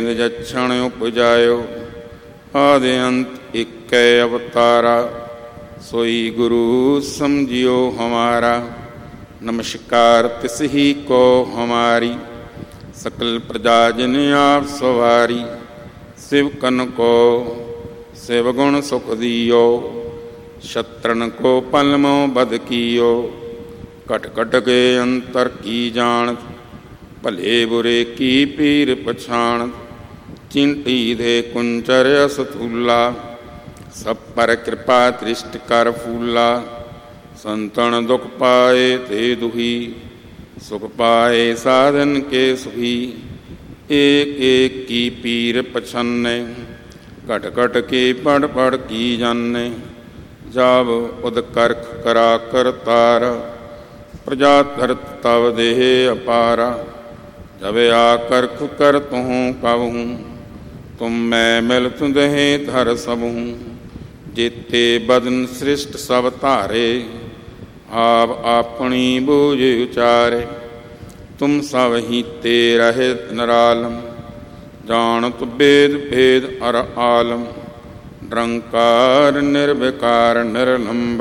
भेद जक्षण उपजायो, आदि अंत इक्कै अवतारा, सोई गुरु समझियो हमारा। नमस्कार तिस ही को हमारी, सकल प्रजा जिन आप सवारी। शिवकन को शिवगुण सुख दियो, शत्रन को पलमो बद कियो। कट कट के अंतर की जानत, भले बुरे की पीर पछाणत। चिंटी दे कुंचर असतुला, सब पर कृपा दृष्ट कर फूला। संतन दुख पाए ते दुही, सुख पाए साधन के सुखी। एक एक की पीर पछन्ने, कट कट के पढ़ पढ़ की जाने। जाब उद करख करा कर तारा, प्रजा तरत तव देह अपारा। जब आ करख कर तुहूँ कबहूँ, तुम मैं मिल तुम दहे धर सबहूँ। जेते बदन सृष्ट सब धारे, आप अपनी बूझ उचारे। तुम सब ही ते रहित निरालम, जानत वेद भेद अर आलम। निरंकार निर्विकार निर्लंब,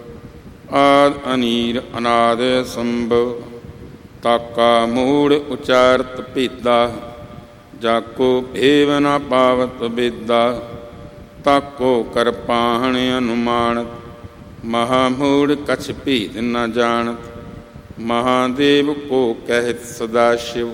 आद अनीर अनाद संभव। ताका मूढ़ उचारत भेदा, जाको भेव न पावत बेदा। ताको कर पाहण अनुमानत, महामूढ़ कछ भेद न जानत। महादेव को कहत सदाशिव,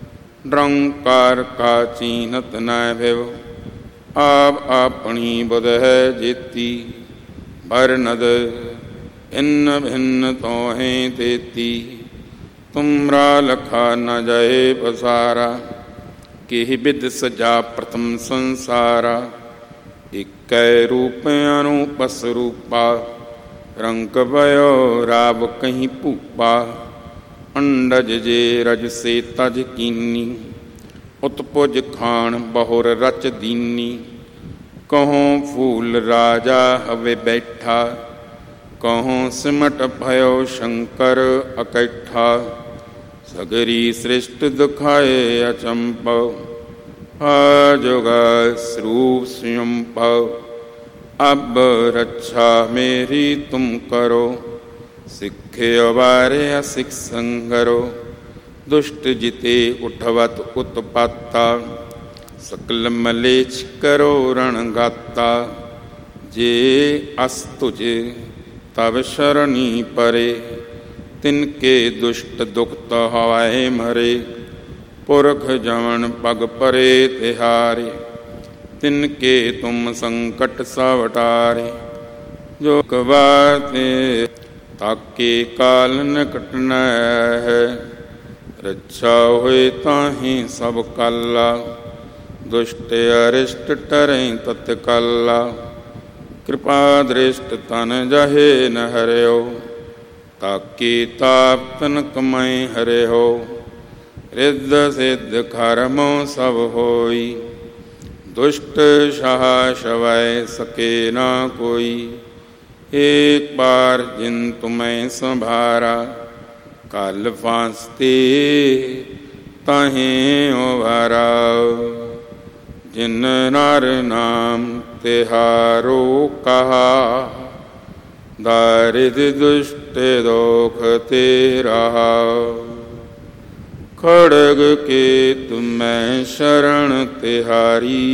निरंकार का चीनत न भव। आप अपनी बुध है जेती, बरनद भिन्न भिन्न तो हैं तेती। तुमरा लखा न जाए पसारा, के विद सजा प्रथम संसारा। इक्कै रूप अनूप स्वरूपा, रंग भयो राव कहीं पूपा। अंडज जे रज से तज कीनी, उत्पुज खान बहुर रच दीनी। कहों फूल राजा हवे बैठा, कहों सिमट भयो शंकर अकैठा। सगरी सृष्ट दुखाए अचंपव, आजुगा स्वरूप स्वयं पव। अब रक्षा मेरी तुम करो, सिखे अवारे असिख संगरो। दुष्ट जिते उठवत उत्पाता, सकल मलेच्छ करो रणगाता। जे अस तुझे तब शरणी परे, तिनके दुष्ट दुखत हवाए मरे। पुरख जवन पग परे तिहारे, तिनके तुम संकट सवटारे। जो कबाते ताके काल निकट न है, रक्षा हुए ताहि सब कल्ला। दुष्ट अरिष्ट टरें तत्कल्ला, कृपा दृष्ट तन जहे न हर्यो। ताके ताप तनक मैं हरे हो, रिद्ध सिद्ध खरमो सब होई। दुष्ट शाह शवै सके न कोई, एक बार जिन तुम्हें संभारा। काल फांसते ताहें उभारा, जिन नार नाम तिहारो कहा। दारिद दुष्ट दोख ते रहा, खड़ग के तुम्हें शरण तिहारी।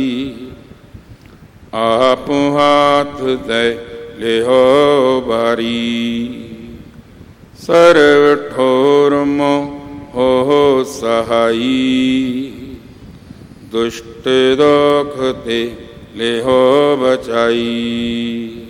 आप हाथ दे ले हो बारी, सर्व ठोर मो हो सहाई। दुष्ट दोख ते ले हो बचाई।